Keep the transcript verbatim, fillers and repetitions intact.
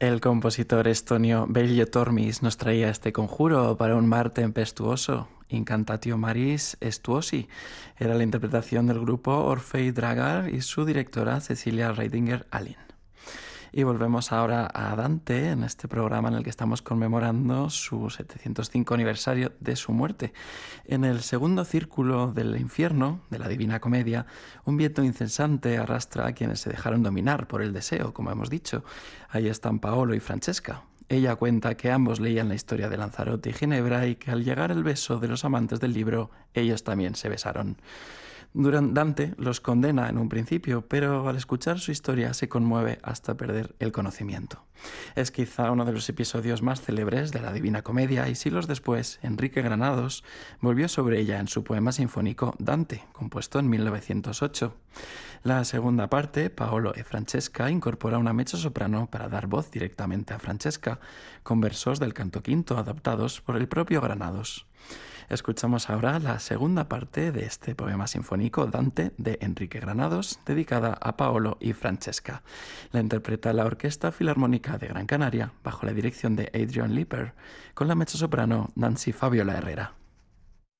El compositor estonio Veljo Tormis nos traía este conjuro para un mar tempestuoso. Incantatio Maris Estuosi era la interpretación del grupo Orfei Dragar y su directora Cecilia Reidinger Alin. Y volvemos ahora a Dante en este programa en el que estamos conmemorando su setecientos cinco aniversario de su muerte. En el segundo círculo del infierno, de la Divina Comedia, un viento incesante arrastra a quienes se dejaron dominar por el deseo, como hemos dicho. Ahí están Paolo y Francesca. Ella cuenta que ambos leían la historia de Lanzarote y Ginebra y que al llegar el beso de los amantes del libro, ellos también se besaron. Dante los condena en un principio, pero al escuchar su historia se conmueve hasta perder el conocimiento. Es quizá uno de los episodios más célebres de la Divina Comedia y siglos después, Enrique Granados volvió sobre ella en su poema sinfónico Dante, compuesto en mil novecientos ocho. La segunda parte, Paolo e Francesca, incorpora una mezzosoprano para dar voz directamente a Francesca, con versos del canto quinto adaptados por el propio Granados. Escuchamos ahora la segunda parte de este poema sinfónico Dante de Enrique Granados, dedicada a Paolo y Francesca. La interpreta la Orquesta Filarmónica de Gran Canaria bajo la dirección de Adrian Leeper, con la mezzosoprano Nancy Fabiola Herrera.